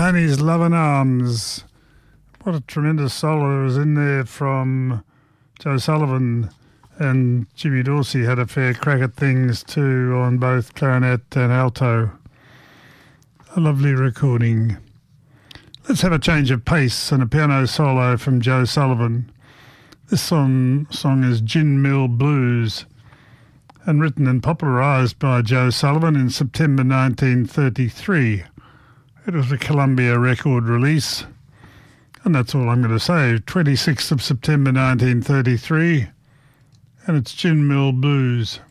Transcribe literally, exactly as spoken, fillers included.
Honey's Loving Arms. What a tremendous solo was in there from Joe Sullivan, and Jimmy Dorsey had a fair crack at things too on both clarinet and alto. A lovely recording. Let's have a change of pace and a piano solo from Joe Sullivan. This song, song is Gin Mill Blues, and written and popularised by Joe Sullivan in September nineteen thirty-three. It was a Columbia record release, and that's all I'm going to say. twenty-sixth of September nineteen thirty-three, and it's Gin Mill Blues.